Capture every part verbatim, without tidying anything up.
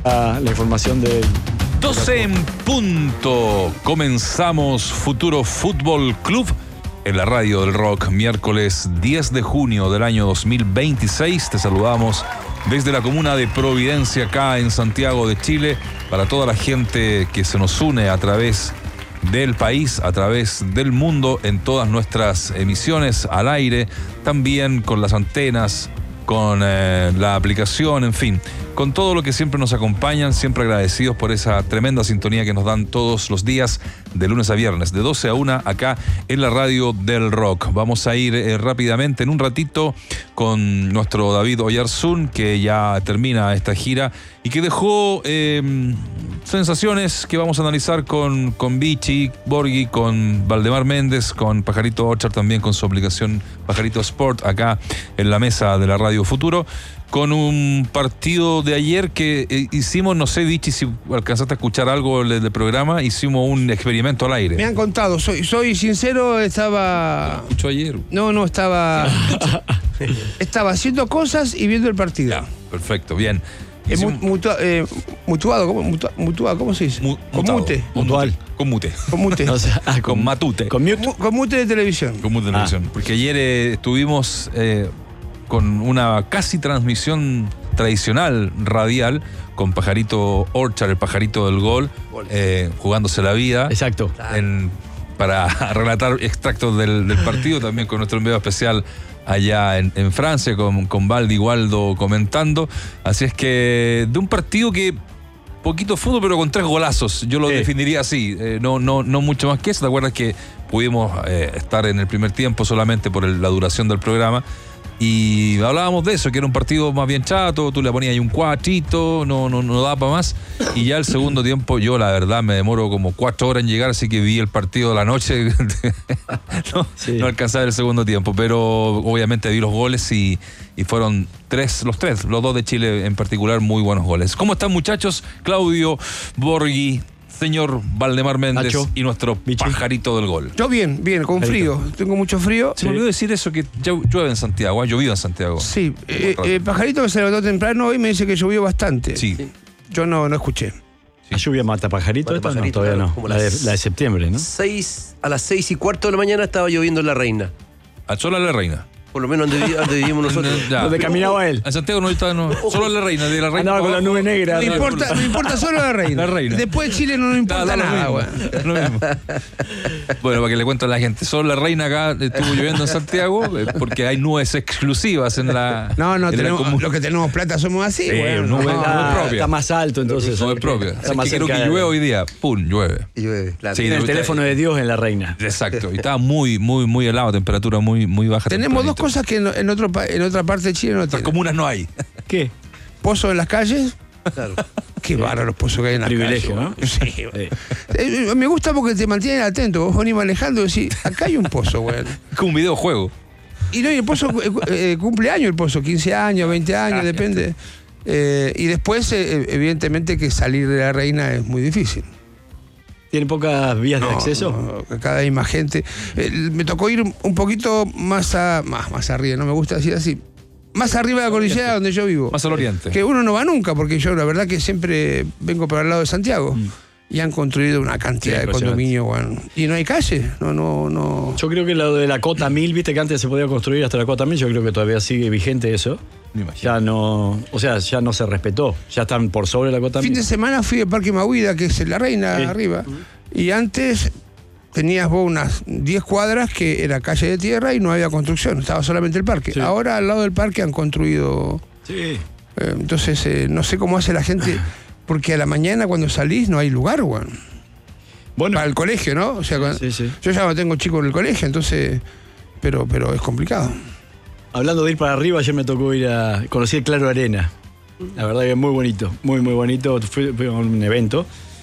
La, la información de... doce en punto. Comenzamos Futuro Fútbol Club en la Radio del Rock, miércoles diez de junio del año dos mil veintiséis. Te saludamos desde la comuna de Providencia, acá en Santiago de Chile, para toda la gente que se nos une a través del país, a través del mundo, en todas nuestras emisiones al aire, también con las antenas, con eh, la aplicación, en fin, con todo lo que siempre nos acompañan, siempre agradecidos por esa tremenda sintonía que nos dan todos los días, de lunes a viernes, de doce a una, acá en la Radio del Rock. Vamos a ir eh, rápidamente, en un ratito, con nuestro David Oyarzún, que ya termina esta gira y que dejó eh, sensaciones que vamos a analizar con, con Vichy, Borghi, con Valdemar Méndez, con Pajarito Orchard, también con su aplicación Pajarito Sport, acá en la mesa de la Radio Futuro, con un partido de ayer que eh, hicimos, no sé, Vichy, si alcanzaste a escuchar algo del, del programa, hicimos un experimento al aire. Me han contado, soy, soy sincero, estaba... ¿Escuchó ayer? No, no, estaba... estaba haciendo cosas y viendo el partido. Ya, perfecto, bien. Eh, mutua, eh, mutuado, ¿cómo, mutua, mutuado, ¿cómo se dice? Mu, con mute. Mutual. Con mute. Con mute. O sea, ah, Con, con matute. Con mute. Mu, con mute de televisión. Con mute de Ah. televisión. Porque ayer eh, estuvimos eh, con una casi transmisión tradicional radial con Pajarito Orchard, el pajarito del gol, eh, jugándose la vida. Exacto. En, para relatar extractos del, del partido, también con nuestro enviado especial allá en, en Francia, con, con Valdi Waldo comentando. Así es que de un partido que poquito fútbol, pero con tres golazos, yo lo Sí. definiría así, eh, no, no, no mucho más que eso. ¿Te acuerdas que pudimos eh, estar en el primer tiempo solamente por el, la duración del programa? Y hablábamos de eso, que era un partido más bien chato, tú le ponías ahí un cuatrito, no, no, no daba para más. Y ya el segundo tiempo, yo la verdad me demoro como cuatro horas en llegar, así que vi el partido de la noche. no, Sí. no alcanzaba el segundo tiempo, pero obviamente vi los goles y, y fueron tres, los tres, los dos de Chile en particular, muy buenos goles. ¿Cómo están, muchachos? Claudio, Borghi, señor Valdemar Méndez Nacho, y nuestro Vichy. pajarito del gol. Yo bien, bien, con frío. Tengo mucho frío. Se me olvidó decir eso, que ya llueve en Santiago, ha llovido en Santiago. Sí, eh, eh, Pajarito que se levantó temprano hoy me dice que llovió bastante. Sí. Yo no, no escuché. ¿La lluvia mata pajarito? Mata Esta no, pajarito, todavía claro, no. como La de, las- la de septiembre, ¿no? Seis, a las seis y cuarto de la mañana estaba lloviendo en La Reina. Al sol a la reina. Por lo menos donde, vi- donde vivimos nosotros. Ya. Donde caminaba él. En Santiago no está, no. Solo a la reina, de la reina. Andaba con la nube negra. No importa, no importa solo la reina. La reina. Después Chile no nos importa Da- da lo nada, mismo, güey. da lo mismo. Bueno, para que le cuento a la gente, solo la reina acá estuvo lloviendo en Santiago, eh, porque hay nubes exclusivas en la. No, no, en la tenemos, comuna. los que tenemos plata somos así, Sí, güey. no, No, no, Está, propia. está más alto, entonces. No es propia. Está Así más que creo cerca que de- llueve hoy día. ¡Pum! Llueve. Y llueve, claro. Sí. En el teléfono de Dios en La Reina. Exacto. Y estaba muy, muy, muy helado, temperatura muy, muy baja. Tenemos dos tempranito. cosas que en, en, otro, pa- en otra parte de Chile no Las tenemos. comunas no hay. ¿Qué? Pozos en las calles. Claro. Qué bárbaros los pozos que hay en las Privilegio, calles. ¿no? Sí, Sí. güey. Eh, Me gusta porque te mantienen atento. Vos venís manejando y decís, acá hay un pozo, güey. Es como un videojuego. Y no, y el pozo eh, eh, cumple años, el pozo, quince años, veinte años, depende. Eh, y después, eh, evidentemente, que salir de La Reina es muy difícil. ¿Tiene pocas vías de No, acceso? no, cada vez hay más gente. Eh, me tocó ir un poquito más, a, más, más arriba, no me gusta decir así. Más arriba de la cordillera donde yo vivo. Más al oriente. Que uno no va nunca, porque yo la verdad que siempre vengo para el lado de Santiago. Y han construido una cantidad Sí, de impresionante. condominios, bueno. Y no hay calle. No, no, no. Yo creo que lo de la cota mil, viste que antes se podía construir hasta la cota mil, yo creo que todavía sigue vigente eso. Me imagino. Ya no, o sea, ya no se respetó. Ya están por sobre la cota Fin mil. de semana fui al Parque Mahuida, que es La Reina, Sí. arriba. Y antes tenías vos unas diez cuadras que era calle de tierra y no había construcción, estaba solamente el parque. Sí. Ahora al lado del parque han construido. Sí. eh, entonces, eh, no sé cómo hace la gente, porque a la mañana cuando salís no hay lugar, weón. Bueno, Para el colegio, ¿no? O sea, cuando- sí, sí. yo ya no tengo chicos en el colegio, entonces. Pero, pero es complicado. hablando de ir para arriba, ayer me tocó ir a. Conocí el Claro Arena. La verdad que es muy bonito, muy, muy bonito. Fui, fui a un evento,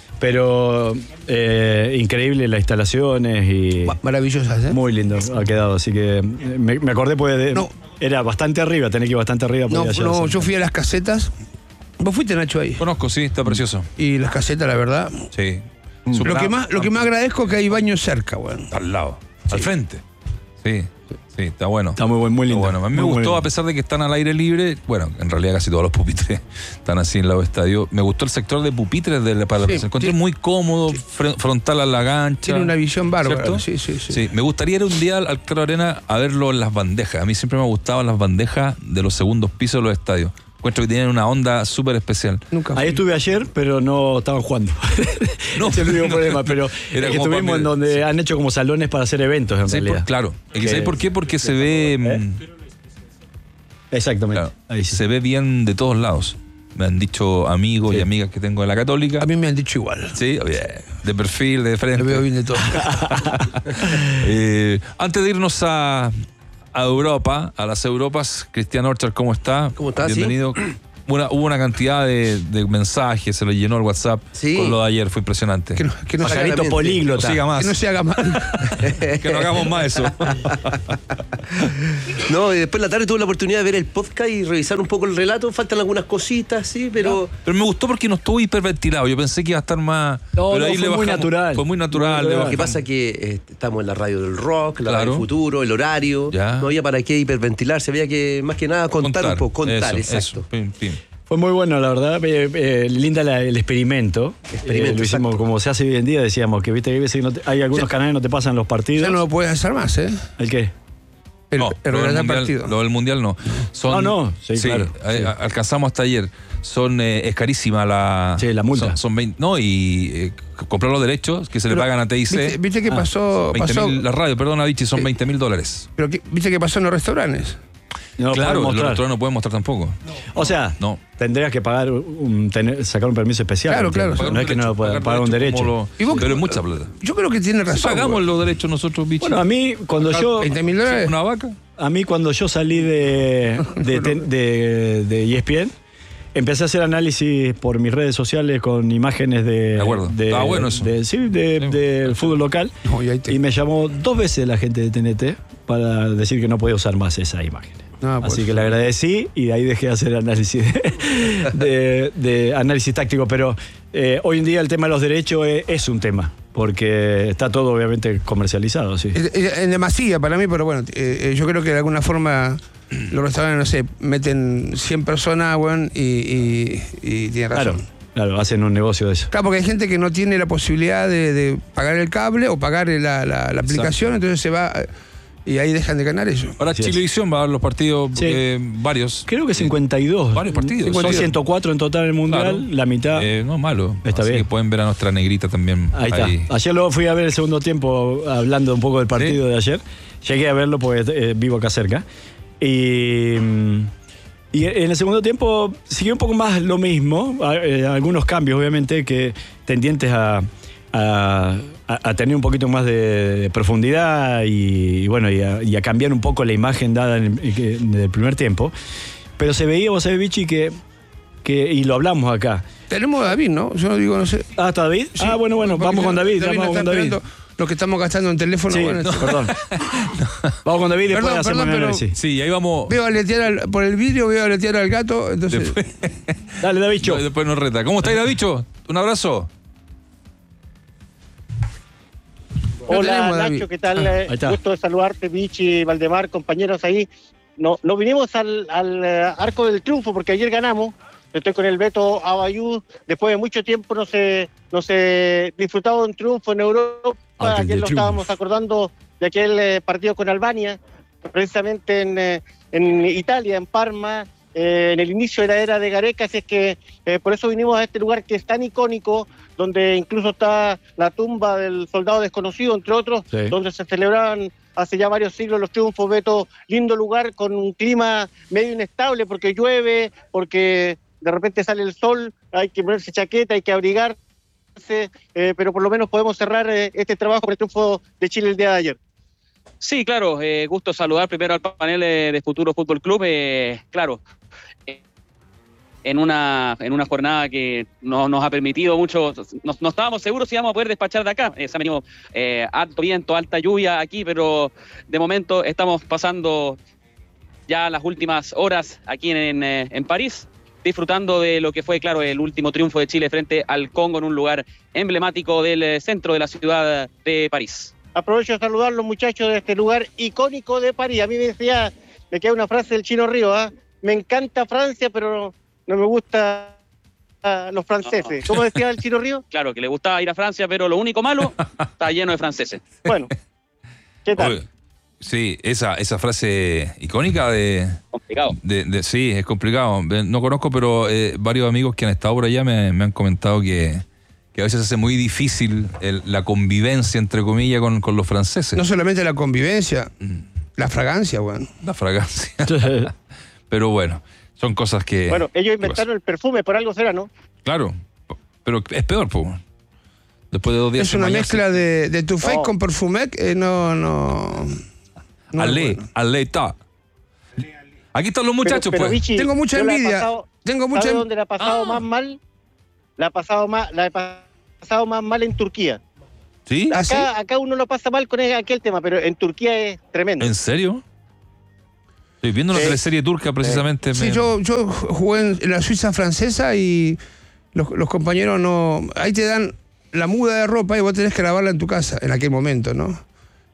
pero eh, increíble las instalaciones y. Ma- Maravillosas, ¿eh? Muy lindo ha quedado, así que eh, me, me acordé pues de, No. era bastante arriba, tenés que ir bastante arriba. No, podía no, llegar yo fui a las casetas. Vos fuiste, Nacho, ahí. Conozco, sí, está precioso. Y las casetas, la verdad. Sí. Lo que más, lo que más agradezco es que hay baños cerca, weón. Al lado. Al frente. Sí. Sí, está bueno. Está muy buen, muy lindo. Está bueno. A mí me Muy gustó, lindo. a pesar de que están al aire libre. Bueno, en realidad casi todos los pupitres están así en los estadios. Me gustó el sector de pupitres de la, para Sí, la, se encontré tiene- muy cómodo, fre- frontal a la gancha. Tiene una visión bárbara. ¿Cierto? Sí, sí, sí. Sí, me gustaría ir un día al Claro Arena a verlo en las bandejas. A mí siempre me gustaban las bandejas de los segundos pisos de los estadios. Encuentro que tienen una onda súper especial. Nunca fui. Ahí estuve ayer, pero no estaban jugando. No, Ese es el único no. problema. Pero Era es que como para estuvimos mí- en donde sí. han hecho como salones para hacer eventos, en Sí, realidad. por- claro. ¿Y Que- sabes por qué? Porque se ve. mm, Exactamente. claro, Ahí sí. se ve bien de todos lados. Me han dicho amigos Sí. y amigas que tengo de la Católica. A mí me han dicho igual. Sí, bien, de perfil, de frente. Lo veo bien de todo. Eh, antes de irnos a, a Europa, a las Europas, Cristian Orchard, ¿cómo está? ¿Cómo está? Bienvenido. Una, hubo una cantidad de, de mensajes, se le llenó el WhatsApp Sí. con lo de ayer, fue impresionante. Que no, que no se haga, Pajarito Claramente. No políglota. siga más, que no se haga mal. que no hagamos más eso. No, y después en la tarde tuve la oportunidad de ver el podcast y revisar un poco el relato. Faltan algunas cositas, sí, pero... Pero me gustó porque no estuvo hiperventilado. Yo pensé que iba a estar más. No, pero no, ahí fue le muy bajamos- natural. Fue muy natural. Muy le natural. Lo que bajamos. pasa es que eh, estamos en la radio del rock, la Claro. radio del futuro, el horario. Ya. No había para qué hiperventilarse, había que más que nada contar, un poco, contar, eso, exacto. eso, pim, pim. Fue muy bueno, la verdad. Eh, eh, linda la- el experimento. Experimento, Eh, lo hicimos exacto. como se hace hoy en día. Decíamos que viste que hay veces que no te- hay algunos canales que no te pasan los partidos. Ya no lo puedes hacer más, ¿eh? ¿El qué? El, No, el lo del relatar mundial, partido. lo del mundial no. Son, No, no, sí, claro, eh, sí. a- Alcanzamos hasta ayer. Son, eh, es carísima la. Sí, la multa. Son, son veinte, no, y eh, comprar los derechos que se le Pero, pagan a T I C. ¿Viste, viste qué Ah, pasó? veinte pasó mil, la radio, perdona, Vichy, son Sí. veinte mil dólares. pero que- ¿viste qué pasó en los restaurantes? No lo Claro, podemos los mostrar. restaurantes no pueden mostrar tampoco. O sea, No. tendrías que pagar un, tener- sacar un permiso especial. Claro, ¿entiendes? claro. No es que no lo puedan pagar un derecho. como lo- ¿Y vos pero qué- es mucha plata. Yo creo que tiene razón. Pagamos güey. los derechos nosotros, Vichy. Bueno, a mí, cuando yo. veinte mil dólares. ¿Una vaca? A mí cuando yo salí de, de, ten- de- de E S P N, empecé a hacer análisis por mis redes sociales con imágenes de... De acuerdo. de- Estaba bueno eso. de- sí, de- Sí. del fútbol local. No, y ahí te- Y me llamó dos veces la gente de T N T para decir que no podía usar más esa imagen. No, pues. Así que le agradecí y de ahí dejé de hacer análisis de, de- de análisis táctico. Pero eh, hoy en día el tema de los derechos es, es un tema, porque está todo obviamente comercializado. Sí. Es- es- En demasía para mí, pero bueno, eh, eh, yo creo que de alguna forma los restaurantes, no sé, meten cien personas, weón, y, y, y tiene razón. Claro, claro, hacen un negocio de eso. Claro, porque hay gente que no tiene la posibilidad de, de pagar el cable o pagar la, la- la aplicación, entonces se va eh, y ahí dejan de ganar eso. Ahora Así es. Chilevisión va a dar los partidos, Sí. eh, varios. Creo que cincuenta y dos. Varios partidos. Son cincuenta y dos. ciento cuatro en total en el Mundial, Claro. la mitad. Eh, no malo. Está Así bien. que pueden ver a nuestra negrita también. Ahí está. Ayer luego fui a ver el segundo tiempo hablando un poco del partido Sí. de ayer. Llegué a verlo porque eh, vivo acá cerca. Y, mm, y en el segundo tiempo siguió un poco más lo mismo. a- eh, algunos cambios, obviamente, que tendientes a, a, a- a tener un poquito más de, de profundidad y, y bueno, y a, y a cambiar un poco la imagen dada en el, que- en el primer tiempo. Pero se veía, vos sabés, Vichy, que, que, y lo hablamos acá. Tenemos a David, ¿no? Yo no digo, no sé. Ah, ¿está David? Sí, ah, bueno, bueno, porque vamos con David, nos vamos está con David. esperando Lo que estamos gastando en teléfono. Sí, bueno, no, perdón. Vamos con David y después Perdón, hacemos perdón, el pero- análisis. Sí, ahí vamos. Veo aletear al- por el vidrio, veo aletear al gato, entonces. Después, Dale, David. no, después nos reta. ¿Cómo estáis, Davicho? Un abrazo. No Hola tenemos, David. Nacho, ¿qué tal? Ah, Eh, ahí está. Gusto de saludarte, Vichy, Valdemar, compañeros ahí. No, no vinimos al, al eh, Arco del Triunfo porque ayer ganamos. Estoy con el Beto Abayú. Después de mucho tiempo no se, no se disfrutaba de un triunfo en Europa. Ah, que Ayer de lo triunfo. estábamos acordando de aquel eh, partido con Albania, precisamente en, eh, en Italia, en Parma, eh, en el inicio de la era de Gareca. Así es que eh, por eso vinimos a este lugar que es tan icónico, donde incluso está la tumba del soldado desconocido, entre otros, Sí. donde se celebraban hace ya varios siglos los triunfos. Beto, lindo lugar con un clima medio inestable porque llueve, porque de repente sale el sol, hay que ponerse chaqueta, hay que abrigarse, eh, pero por lo menos podemos cerrar eh, este trabajo con el triunfo de Chile el día de ayer. Sí, claro, eh, gusto saludar primero al panel eh, de Futuro Fútbol Club. Eh, claro, eh, en una en una jornada que no, nos ha permitido mucho, no, no estábamos seguros si íbamos a poder despachar de acá. Eh, se ha venido eh, alto viento, alta lluvia aquí, pero de momento estamos pasando ya las últimas horas aquí en, en, en París, disfrutando de lo que fue, claro, el último triunfo de Chile frente al Congo en un lugar emblemático del centro de la ciudad de París. aprovecho de saludar a los muchachos de este lugar icónico de París. A mí me decía, me queda una frase del Chino Río, ¿ah? Me encanta Francia, pero no me gusta uh, los franceses. ¿Cómo decía el Chino Río? Claro, que le gustaba ir a Francia, pero lo único malo, está lleno de franceses. Bueno, ¿qué tal? Oye, sí, esa, esa frase icónica de... Complicado. De, de, sí, es complicado. No conozco, pero eh, varios amigos que han estado por allá me, me han comentado que, que a veces hace muy difícil el, la convivencia, entre comillas, con, con los franceses. No solamente la convivencia, mm. la fragancia, bueno. La fragancia. Pero bueno, son cosas que... Bueno, ellos inventaron el perfume, por algo será, ¿no? Claro, pero es peor, pues. Después de dos días... Es una mezcla de, de tu fake no. con Perfumec, eh, no, no... no Ale, bueno. ale, está. Aquí están los muchachos, pero, pero, pues. Vichy, Tengo mucha yo la he envidia. pasado- Tengo mucha ¿Sabe en- dónde la ha pasado Ah. más mal? La ha pasado más, la he pasado más mal en Turquía. ¿Sí? ¿Ah, sí? Acá, acá uno lo pasa mal con aquel tema, pero en Turquía es tremendo. ¿En serio? Estoy viendo una Sí. teleserie turca precisamente. Sí, me- yo, yo jugué en, en la Suiza francesa y los, los compañeros no... Ahí te dan la muda de ropa y vos tenés que lavarla en tu casa en aquel momento, ¿no?